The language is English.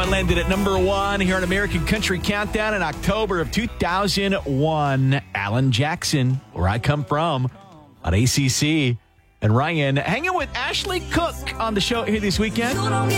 It landed at number 1 here on American Country Countdown in October of 2001. Alan Jackson, Where I Come From, on ACC. And Ryan hanging with Ashley Cook on the show here this weekend.